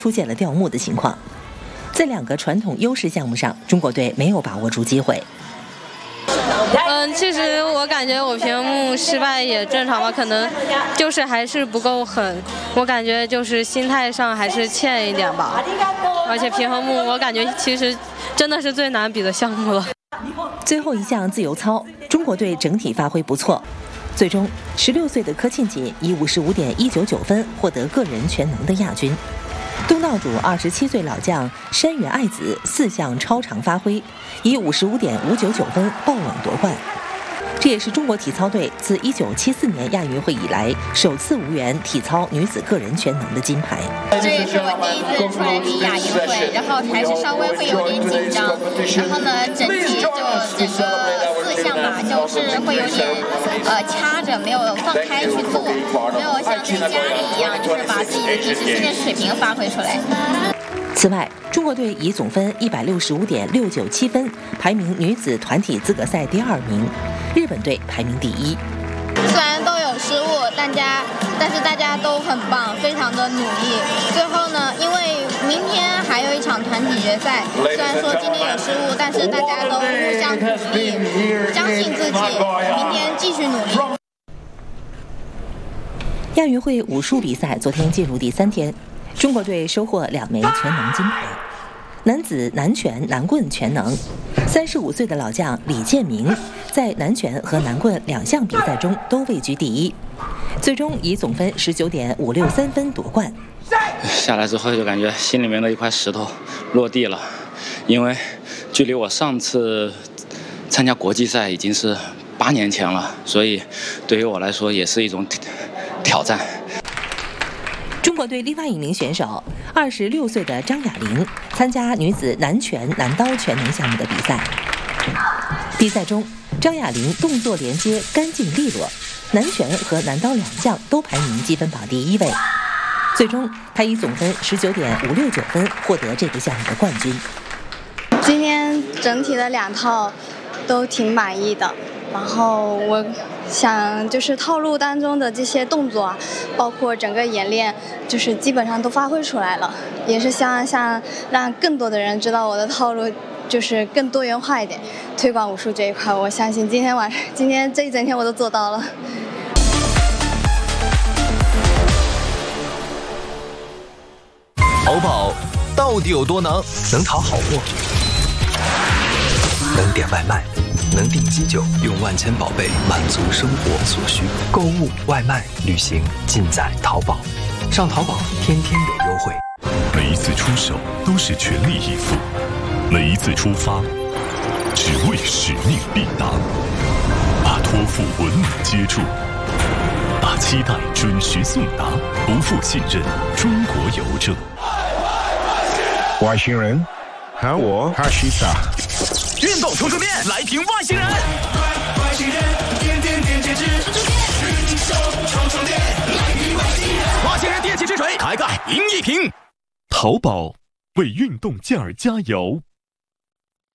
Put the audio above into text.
出现了掉幕的情况。在2个传统优势项目上，中国队没有把握住机会。 其实我感觉我平衡木失败也正常吧，可能就是还是不够狠，我感觉就是心态上还是欠一点吧。而且平衡木我感觉其实真的是最难比的项目了。 最后一项自由操，中国队整体发挥不错，最终16岁的柯庆锦以55.199分获得个人全能的亚军。东道主27岁老将山原爱子4项超常发挥，以55.599分爆冷夺冠。这也是中国体操队自1974年亚运会以来首次无缘体操女子个人全能的金牌。 这也是我第一次出来比亚运会，然后还是稍微会有点紧张，然后呢，整体就整个4项吧，就是会有点掐着，没有放开去做，没有像在家里一样，就是把自己的平时训练水平发挥出来。 此外，中国队以总分165.697分排名女子团体资格赛第2名，日本队排名第1。 虽然都有失误，但是大家都很棒，非常的努力。最后呢，因为明天还有一场团体决赛，虽然说今天有失误，但是大家都互相鼓励，相信自己，明天继续努力。 亚运会武术比赛昨天进入第3天，中国队收获2枚全能金牌。男子南拳南棍全能，35岁的老将李建明在南拳和南棍2项比赛中都位居第1，最终以总分19.563分夺冠。 下来之后就感觉心里面的一块石头落地了，因为距离我上次参加国际赛已经是8年前了，所以对于我来说也是一种挑战。 中国队另外一名选手26岁的张雅玲参加女子南拳南刀全能项目的比赛。比赛中，张雅玲动作连接干净利落，南拳和南刀2项都排名积分榜第1位。最终，她以总分19.569分获得这个项目的冠军。 今天整体的2套都挺满意的，然后我想就是套路当中的这些动作啊，包括整个演练，就是基本上都发挥出来了，也是希望让更多的人知道我的套路就是更多元化一点，推广武术这一块，我相信今天这一整天我都做到了。 淘宝到底有多能？能淘好货，能点外卖，能订机酒，用万千宝贝满足生活所需。购物、外卖、旅行，尽在淘宝。上淘宝，天天有优惠。 每一次出手都是全力以赴，每一次出发只为使命必达。把托付稳稳接住，把期待准时送达，不负信任。中国邮政。 外星人，喊我哈西塔。 运动冲出面，来瓶外星人。外星人，点点点解脂，运动冲出面，来瓶外星人。外星人电解质水，开盖赢1瓶。 淘宝为运动健儿加油。